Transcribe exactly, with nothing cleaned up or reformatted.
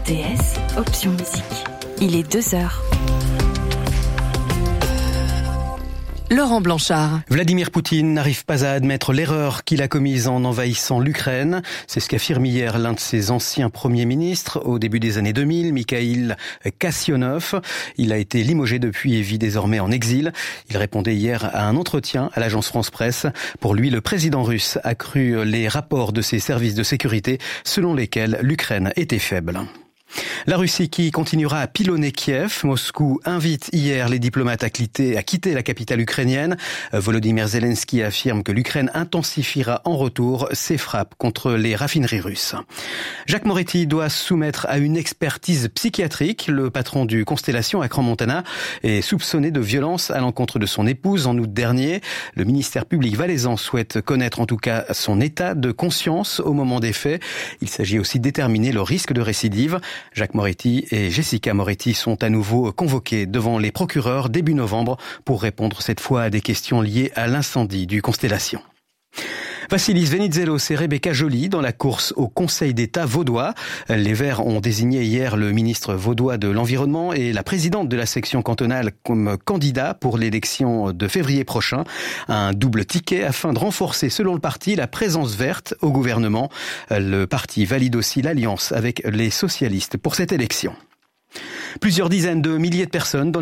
T S, option musique. Il est deux heures. Laurent Blanchard. Vladimir Poutine n'arrive pas à admettre l'erreur qu'il a commise en envahissant l'Ukraine. C'est ce qu'affirme hier l'un de ses anciens premiers ministres au début des années deux mille, Mikhail Kassionov. Il a été limogé depuis et vit désormais en exil. Il répondait hier à un entretien à l'agence France-Presse. Pour lui, le président russe a cru les rapports de ses services de sécurité selon lesquels l'Ukraine était faible. La Russie qui continuera à pilonner Kiev. Moscou invite hier les diplomates à quitter, à quitter la capitale ukrainienne. Volodymyr Zelensky affirme que l'Ukraine intensifiera en retour ses frappes contre les raffineries russes. Jacques Moretti doit se soumettre à une expertise psychiatrique. Le patron du Constellation à Crans-Montana est soupçonné de violence à l'encontre de son épouse en août dernier. Le ministère public valaisan souhaite connaître en tout cas son état de conscience au moment des faits. Il s'agit aussi de déterminer le risque de récidive. Jacques Moretti et Jessica Moretti sont à nouveau convoqués devant les procureurs début novembre pour répondre cette fois à des questions liées à l'incendie du Constellation. Vassilis Venizelos et Rebecca Joly dans la course au Conseil d'État vaudois. Les Verts ont désigné hier le ministre vaudois de l'Environnement et la présidente de la section cantonale comme candidats pour l'élection de février prochain. Un double ticket afin de renforcer, selon le parti, la présence verte au gouvernement. Le parti valide aussi l'alliance avec les socialistes pour cette élection. Plusieurs dizaines de milliers de personnes dans